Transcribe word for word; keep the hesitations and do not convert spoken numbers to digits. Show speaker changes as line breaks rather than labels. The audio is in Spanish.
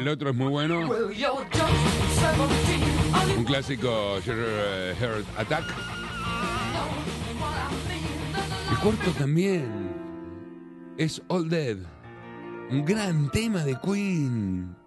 El otro es muy bueno. Un clásico, uh, Heart Attack. El cuarto también es All Dead. Un gran tema de Queen.